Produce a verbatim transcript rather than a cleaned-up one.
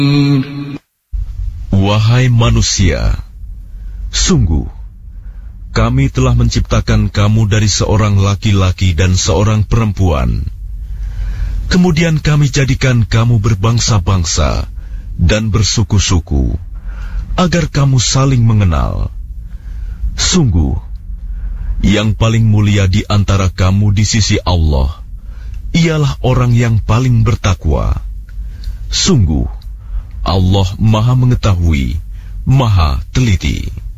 Wahai manusia, sungguh, kami telah menciptakan kamu dari seorang laki-laki dan seorang perempuan. Kemudian kami jadikan kamu berbangsa-bangsa dan bersuku-suku, agar kamu saling mengenal. Sungguh, yang paling mulia di antara kamu di sisi Allah, ialah orang yang paling bertakwa. Sungguh, Allah Maha Mengetahui, Maha Teliti.